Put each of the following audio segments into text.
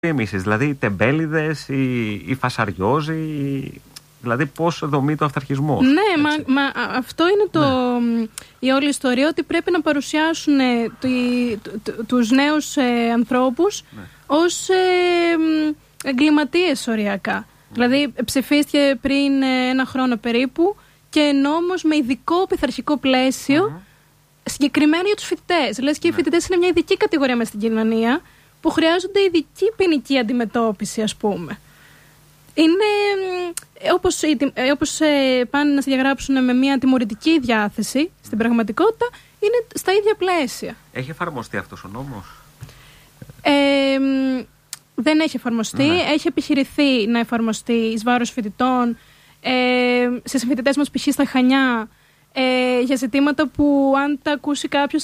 εμείς, δηλαδή οι τεμπέληδες, οι φασαριόζοι, δηλαδή πώς δομεί το αυταρχισμό. Ναι, μα αυτό είναι η όλη ιστορία, ότι πρέπει να παρουσιάσουν τους νέους ανθρώπους ως εγκληματίες οριακά. Δηλαδή ψηφίστηκε πριν 1 χρόνο περίπου και νόμος με ειδικό πειθαρχικό πλαίσιο συγκεκριμένο για τους φοιτητές. Λες και οι φοιτητές είναι μια ειδική κατηγορία μες στην κοινωνία που χρειάζονται ειδική ποινική αντιμετώπιση, ας πούμε. Είναι όπως πάνε να σε διαγράψουν με μια τιμωρητική διάθεση, στην πραγματικότητα είναι στα ίδια πλαίσια. Έχει εφαρμοστεί αυτός ο νόμος? Δεν έχει εφαρμοστεί. Ναι. Έχει επιχειρηθεί να εφαρμοστεί εις βάρος φοιτητών, σε συμφοιτητές μας π.χ. στα Χανιά, για ζητήματα που αν τα ακούσει κάποιος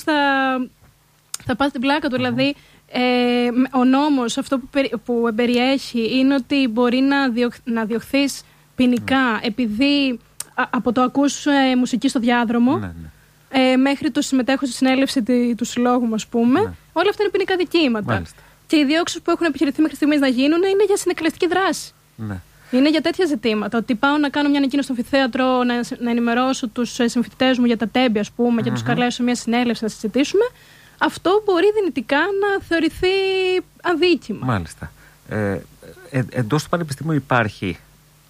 θα πάθει την πλάκα του. Δηλαδή, ο νόμος αυτό που περιέχει είναι ότι μπορεί να διωχθείς ποινικά επειδή από το ακούς μουσική στο διάδρομο, μέχρι το συμμετέχω στη συνέλευση του συλλόγου, ας πούμε. Όλα αυτά είναι ποινικά δικήματα. Μάλιστα. Και οι διώξεις που έχουν επιχειρηθεί μέχρι στιγμής να γίνουν είναι για συνεκκληστική δράση. Ναι. Είναι για τέτοια ζητήματα. Ότι πάω να κάνω μια ανακοίνωση στο αμφιθέατρο, να ενημερώσω τους συμφοιτητές μου για τα τέμπη, ας πούμε, και τους καλέσω σε μια συνέλευση να συζητήσουμε. Αυτό μπορεί δυνητικά να θεωρηθεί αδίκημα. Μάλιστα. Εντός του Πανεπιστημίου υπάρχει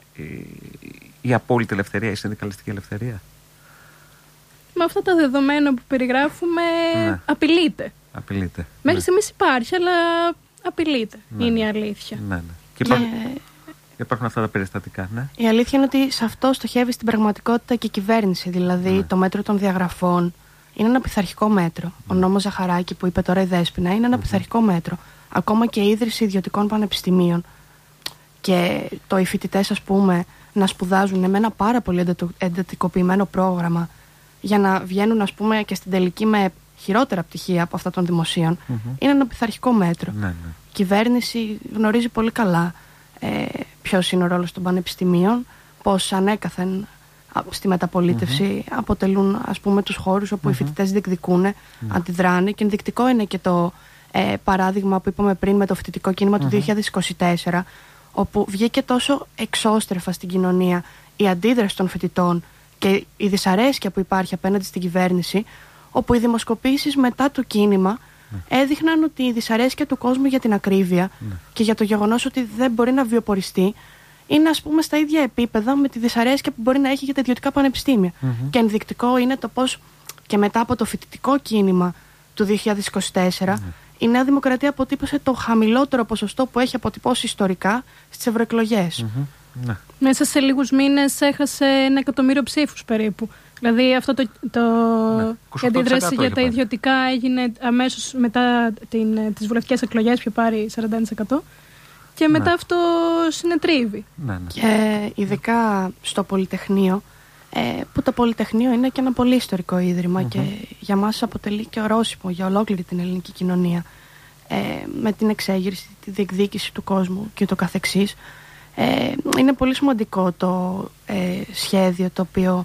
η απόλυτη ελευθερία, η συνδικαλιστική ελευθερία? Με αυτά τα δεδομένα που περιγράφουμε, απειλείται. Μέχρι στιγμής υπάρχει, αλλά απειλείται. Είναι η αλήθεια. Και υπάρχουν αυτά τα περιστατικά, ναι. Η αλήθεια είναι ότι σε αυτό στοχεύει στην πραγματικότητα και η κυβέρνηση. Δηλαδή, το μέτρο των διαγραφών είναι ένα πειθαρχικό μέτρο. Ο νόμος Ζαχαράκη που είπε τώρα η Δέσποινα είναι ένα πειθαρχικό μέτρο. Ακόμα και η ίδρυση ιδιωτικών πανεπιστημίων και οι φοιτητές, ας πούμε, να σπουδάζουν με ένα πάρα πολύ εντατικοποιημένο πρόγραμμα για να βγαίνουν, ας πούμε, και στην τελική με χειρότερα πτυχία από αυτά των δημοσίων, είναι ένα πειθαρχικό μέτρο. Η κυβέρνηση γνωρίζει πολύ καλά ποιος είναι ο ρόλος των πανεπιστημίων, πώς ανέκαθεν στη μεταπολίτευση αποτελούν, ας πούμε, τους χώρους όπου οι φοιτητές διεκδικούν, αντιδράνε, και ενδεικτικό είναι και το παράδειγμα που είπαμε πριν με το φοιτητικό κίνημα του 2024, όπου βγήκε τόσο εξώστρεφα στην κοινωνία η αντίδραση των φοιτητών και η δυσαρέσκεια που υπάρχει απέναντι στην κυβέρνηση, όπου οι δημοσκοπήσεις μετά το κίνημα έδειχναν ότι η δυσαρέσκεια του κόσμου για την ακρίβεια και για το γεγονός ότι δεν μπορεί να βιοποριστεί είναι, ας πούμε, στα ίδια επίπεδα με τη δυσαρέσκεια που μπορεί να έχει για τα ιδιωτικά πανεπιστήμια. Και ενδεικτικό είναι το πώς και μετά από το φοιτητικό κίνημα του 2024 η Νέα Δημοκρατία αποτύπωσε το χαμηλότερο ποσοστό που έχει αποτυπώσει ιστορικά στις ευρωεκλογές. Μέσα σε λίγους μήνες έχασε 1 εκατομμύριο ψήφους περίπου. Δηλαδή αυτό η αντίδραση για τα ιδιωτικά έγινε αμέσως μετά τις βουλευτικές εκλογές, που πάρει 41%. Και μετά αυτό συνετρίβει. Και ειδικά στο Πολυτεχνείο, που το Πολυτεχνείο είναι και ένα πολύ ιστορικό ίδρυμα και για μας αποτελεί και ορόσημο για ολόκληρη την ελληνική κοινωνία, με την εξέγερση, τη διεκδίκηση του κόσμου και το καθεξής. Είναι πολύ σημαντικό το σχέδιο το οποίο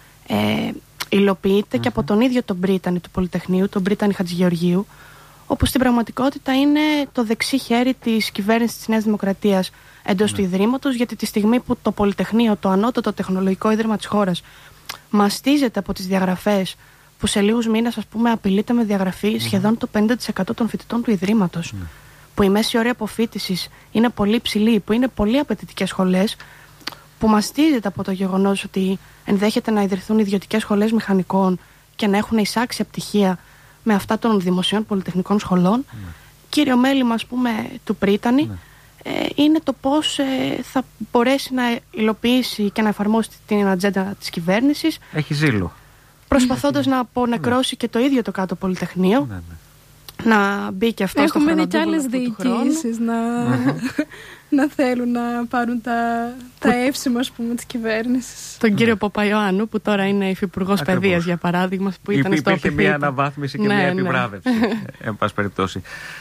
υλοποιείται και από τον ίδιο τον πρίτανη του Πολυτεχνείου, τον πρίτανη Χατζηγεωργίου, όπου στην πραγματικότητα είναι το δεξί χέρι της κυβέρνησης της Νέας Δημοκρατίας εντός του Ιδρύματος, γιατί τη στιγμή που το Πολυτεχνείο, το ανώτατο τεχνολογικό ίδρυμα της χώρας, μαστίζεται από τις διαγραφές, που σε λίγους μήνες, ας πούμε, απειλείται με διαγραφή σχεδόν το 50% των φοιτητών του Ιδρύματος, που η μέση ώρα αποφοίτησης είναι πολύ ψηλή, που είναι πολύ απαιτητικές σχολές, που μαστίζεται από το γεγονός ότι ενδέχεται να ιδρυθούν ιδιωτικές σχολές μηχανικών και να έχουν εισάξια πτυχία με αυτά των δημοσίων πολυτεχνικών σχολών. Κύριο μέλημα, ας πούμε, του πρίτανη είναι το πώς θα μπορέσει να υλοποιήσει και να εφαρμόσει την ατζέντα της κυβέρνησης. Έχει ζήλο. Προσπαθώντας να απονεκρώσει και το ίδιο το κάτω Πολυτεχνείο. Να μπει και αυτό στο χρονοτούμπολο του χρόνου. Έχουμε και άλλες διοικήσεις να θέλουν να πάρουν τα εύσημα, ας πούμε, της κυβέρνησης. Τον κύριο Παπαϊωάννου, που τώρα είναι υφυπουργός παιδείας, για παράδειγμα, που ήταν στο υπήρχε μια αναβάθμιση και μια επιβράβευση, εν πάση περιπτώσει.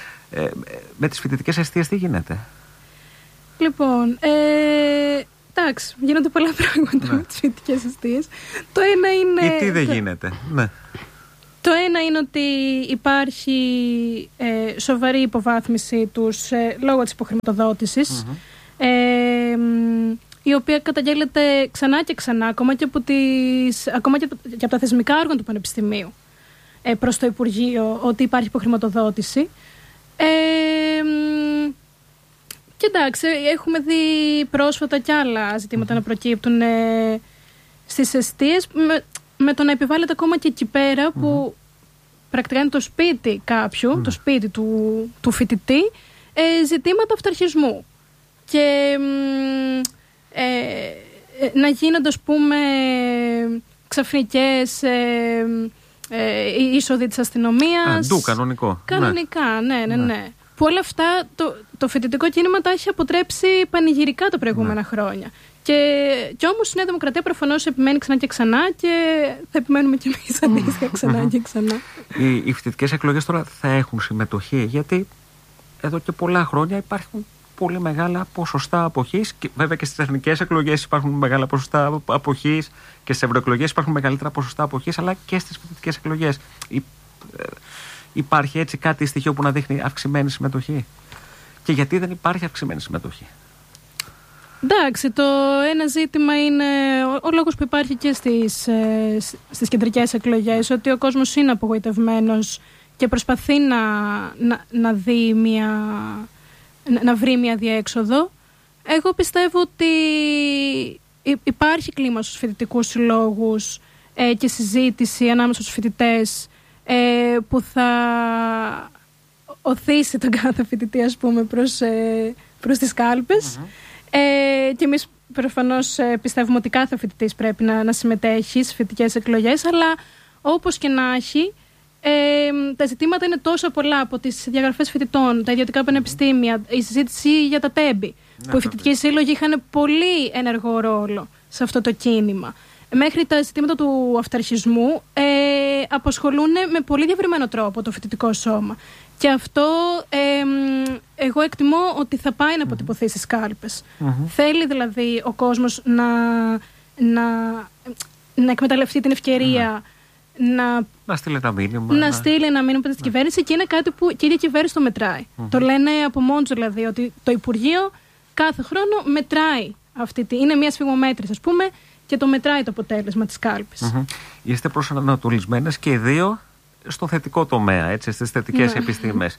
Με τις φοιτητικές εστίες τι γίνεται? Λοιπόν, εντάξει, γίνονται πολλά πράγματα με τις φοιτητικές εστίες. Το ένα είναι... Ή τι δεν γίνεται, Το ένα είναι ότι υπάρχει σοβαρή υποβάθμιση τους λόγω της υποχρηματοδότησης, η οποία καταγγέλλεται ξανά και ξανά, ακόμα και από τα θεσμικά όργανα του Πανεπιστημίου προς το Υπουργείο, ότι υπάρχει υποχρηματοδότηση. Και εντάξει, έχουμε δει πρόσφατα κι άλλα ζητήματα να προκύπτουν στις εστίες, με το να επιβάλλεται ακόμα και εκεί πέρα που πρακτικά είναι το σπίτι κάποιου, το σπίτι του φοιτητή, ζητήματα αυταρχισμού. Και να γίνονται, ας πούμε, ξαφνικές είσοδοι της αστυνομίας. Κανονικό. Κανονικά, ναι. Που όλα αυτά το φοιτητικό κίνημα τα έχει αποτρέψει πανηγυρικά τα προηγούμενα χρόνια. Και όμως η Νέα Δημοκρατία προφανώς επιμένει ξανά και ξανά, και θα επιμένουμε κι εμείς αντίστοιχα ξανά και ξανά. Οι φοιτητικές εκλογές τώρα θα έχουν συμμετοχή, γιατί εδώ και πολλά χρόνια υπάρχουν πολύ μεγάλα ποσοστά αποχής, και βέβαια και στις εθνικές εκλογές υπάρχουν μεγάλα ποσοστά αποχής, και στις ευρωεκλογές υπάρχουν μεγαλύτερα ποσοστά αποχής, αλλά και στις φοιτητικές εκλογές. Υπάρχει έτσι κάτι στοιχείο που να δείχνει αυξημένη συμμετοχή? Και γιατί δεν υπάρχει αυξημένη συμμετοχή? Εντάξει, το ένα ζήτημα είναι ο λόγος που υπάρχει και στις κεντρικές εκλογές, ότι ο κόσμος είναι απογοητευμένος και προσπαθεί να βρει μια διέξοδο. Εγώ πιστεύω ότι υπάρχει κλίμα στους φοιτητικούς συλλόγους και συζήτηση ανάμεσα στους φοιτητές που θα οθήσει τον κάθε φοιτητή, ας πούμε, προς τις κάλπες. Και εμείς προφανώς πιστεύουμε ότι κάθε φοιτητής πρέπει να συμμετέχει στις φοιτητικές εκλογές, αλλά όπως και να έχει, τα ζητήματα είναι τόσο πολλά, από τις διαγραφές φοιτητών, τα ιδιωτικά πανεπιστήμια, η συζήτηση για τα τέμπη, που οι φοιτητικοί σύλλογοι είχαν πολύ ενεργό ρόλο σε αυτό το κίνημα, μέχρι τα ζητήματα του αυταρχισμού, απασχολούν με πολύ διευρυμένο τρόπο το φοιτητικό σώμα. Και αυτό εγώ εκτιμώ ότι θα πάει να αποτυπωθεί στις κάλπες. Θέλει δηλαδή ο κόσμος να εκμεταλλευτεί την ευκαιρία να στείλει ένα μήνυμα. Να στείλει ένα μήνυμα στην κυβέρνηση, και είναι κάτι που και η ίδια κυβέρνηση το μετράει. Το λένε από μόνος, δηλαδή, ότι το Υπουργείο κάθε χρόνο μετράει είναι μια σφιγμομέτρηση, ας πούμε, και το μετράει το αποτέλεσμα της κάλπης. Είστε προσανατολισμένες και οι δύο στο θετικό τομέα, έτσι, στις θετικές επιστήμες.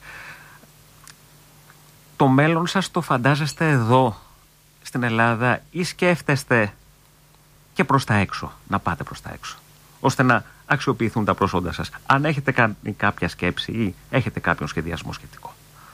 Το μέλλον σας το φαντάζεστε εδώ στην Ελλάδα, ή σκέφτεστε και προς τα έξω, να πάτε προς τα έξω, ώστε να αξιοποιηθούν τα προσόντα σας? Αν έχετε κάνει κάποια σκέψη ή έχετε κάποιον σχεδιασμό σχετικό.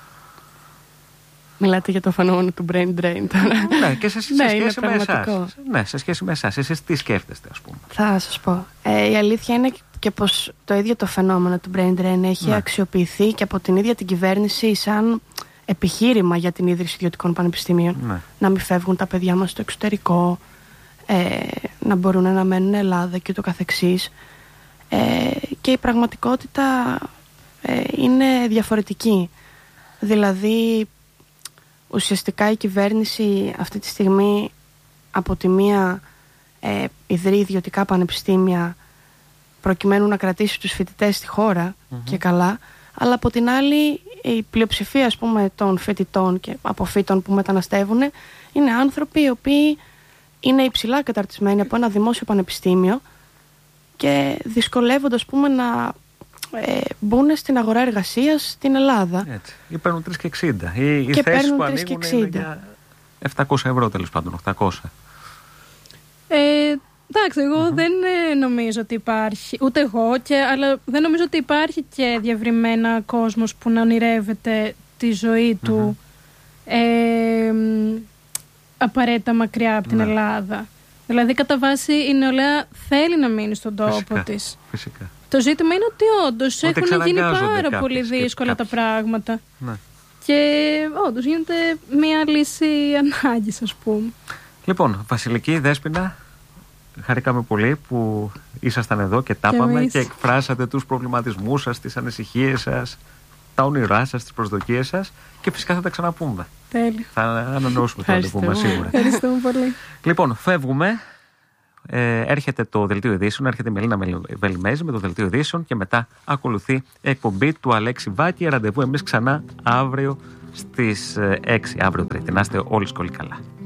Μιλάτε για το φαινόμενο του brain drain τώρα. Ναι, και σε σχέση με εσάς. Ναι, σε σχέση με εσάς. Εσείς τι σκέφτεστε, ας πούμε? Θα σας πω. Η αλήθεια είναι και πως το ίδιο το φαινόμενο του brain drain έχει αξιοποιηθεί και από την ίδια την κυβέρνηση σαν επιχείρημα για την ίδρυση ιδιωτικών πανεπιστήμιων. Να μην φεύγουν τα παιδιά μας στο εξωτερικό, να μπορούν να μένουν Ελλάδα και το καθεξής. Και η πραγματικότητα είναι διαφορετική. Δηλαδή, ουσιαστικά η κυβέρνηση αυτή τη στιγμή από τη μία ιδρύει ιδιωτικά πανεπιστήμια προκειμένου να κρατήσει τους φοιτητές στη χώρα και καλά, αλλά από την άλλη η πλειοψηφία, ας πούμε, των φοιτητών και αποφύτων που μεταναστεύουν είναι άνθρωποι οι οποίοι είναι υψηλά καταρτισμένοι από ένα δημόσιο πανεπιστήμιο και δυσκολεύονται, ας πούμε, να μπουν στην αγορά εργασίας στην Ελλάδα. Έτσι. Ή παίρνουν 3,60. Οι θέσεις που ανοίγουν είναι για 700 ευρώ, τέλος πάντων, 800. Εντάξει, εγώ δεν νομίζω ότι υπάρχει, ούτε εγώ, αλλά δεν νομίζω ότι υπάρχει και διευρυμένα κόσμος που να ονειρεύεται τη ζωή του απαραίτητα μακριά από την Ελλάδα. Δηλαδή, κατά βάση, η νεολαία θέλει να μείνει στον τόπο της. Φυσικά. Το ζήτημα είναι ότι όντως έχουν γίνει πάρα πολύ δύσκολα τα πράγματα. Ναι. Και όντως γίνεται μια λύση ανάγκης, ας πούμε. Λοιπόν, Βασιλική, Δέσποινα, χαρήκαμε πολύ που ήσασταν εδώ και τα είπαμε και εκφράσατε τους προβληματισμούς σας, τις ανησυχίες σας, τα όνειρά σας, τις προσδοκίες σας, και φυσικά θα τα ξαναπούμε. Τέλεια. Θα ανανεώσουμε το ραντεβού μας σίγουρα. Ευχαριστούμε πολύ. Λοιπόν, φεύγουμε. έρχεται το δελτίο ειδήσεων, έρχεται η Μελίνα Βελιμέζη με το δελτίο ειδήσεων και μετά ακολουθεί εκπομπή του Αλέξη Βάκη. Ραντεβού εμείς ξανά αύριο στις 6, αύριο Τρίτη. Να είστε όλοι σκολοί καλά.